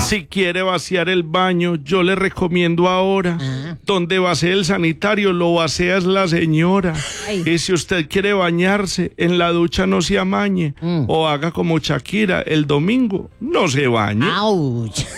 Si quiere vaciar el baño, yo le recomiendo ahora. Donde vacía el sanitario, lo vacía es la señora. Ay. Y si usted quiere bañarse, en la ducha no se amañe. O haga como Shakira, el domingo no se bañe. ¡Auch!